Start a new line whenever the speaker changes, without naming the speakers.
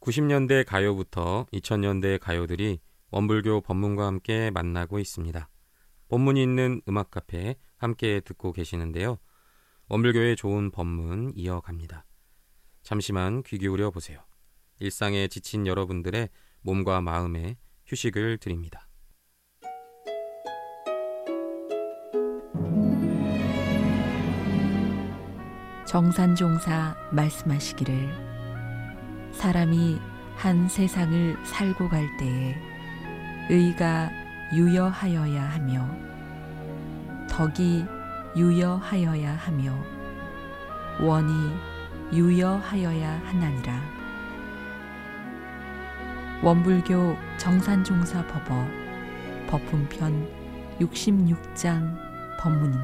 90년대 가요부터 2000년대 가요들이 원불교 법문과 함께 만나고 있습니다. 법문이 있는 음악 카페 함께 듣고 계시는데요. 원불교의 좋은 법문 이어갑니다. 잠시만 귀 기울여 보세요. 일상에 지친 여러분들의 몸과 마음에 휴식을 드립니다.
정산종사 말씀하시기를 사람이 한 세상을 살고 갈 때에 의가 유여하여야 하며 덕이 유여하여야 하며 원이 유여하여야 하나니라. 원불교 정산종사 법어 법훈편 66장 법문입니다.